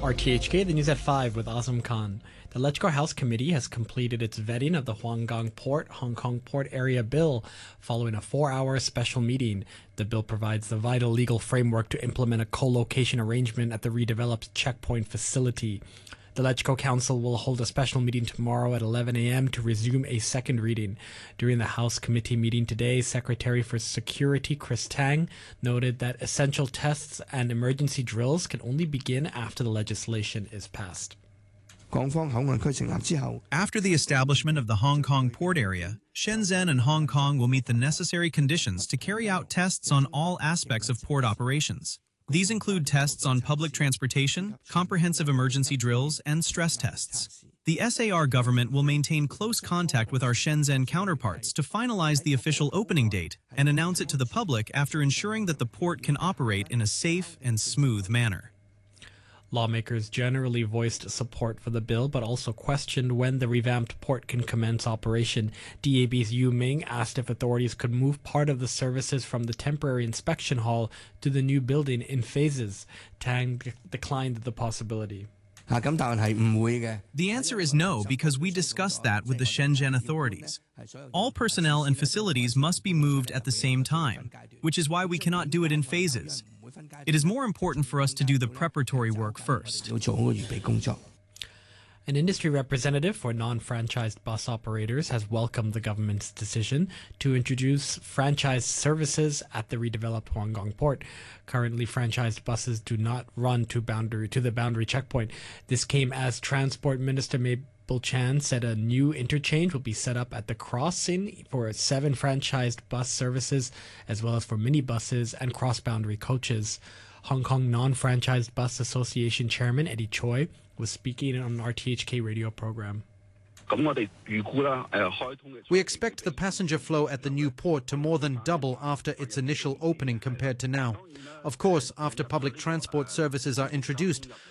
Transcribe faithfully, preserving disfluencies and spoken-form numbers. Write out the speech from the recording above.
R T H K, the news at five with Azam Khan. The Lecce House Committee has completed its vetting of the Huanggang Port, Hong Kong Port Area Bill following a four-hour special meeting. The bill provides the vital legal framework to implement a co-location arrangement at the redeveloped checkpoint facility. The Lecce Council will hold a special meeting tomorrow at eleven a m to resume a second reading. During the House Committee meeting today, Secretary for Security Chris Tang noted that essential tests and emergency drills can only begin after the legislation is passed. After the establishment of the Hong Kong port area, Shenzhen and Hong Kong will meet the necessary conditions to carry out tests on all aspects of port operations. These include tests on public transportation, comprehensive emergency drills, and stress tests. The S A R government will maintain close contact with our Shenzhen counterparts to finalize the official opening date and announce it to the public after ensuring that the port can operate in a safe and smooth manner. Lawmakers generally voiced support for the bill, but also questioned when the revamped port can commence operation. D A B's Yu Ming asked if authorities could move part of the services from the temporary inspection hall to the new building in phases. Tang de- declined the possibility. The answer is no, because we discussed that with the Shenzhen authorities. All personnel and facilities must be moved at the same time, which is why we cannot do it in phases. It is more important for us to do the preparatory work first. An industry representative for non-franchised bus operators has welcomed the government's decision to introduce franchised services at the redeveloped Huanggang port. Currently, franchised buses do not run to boundary to the boundary checkpoint. This came as Transport Minister Mabel Chan said a new interchange will be set up at the crossing for seven franchised bus services, as well as for minibuses and cross-boundary coaches. Hong Kong Non-Franchised Bus Association Chairman Eddie Choi was speaking on an R T H K radio program. We expect the passenger flow at the new port to more than double after its initial opening compared to now. Of course, after public transport services are introduced,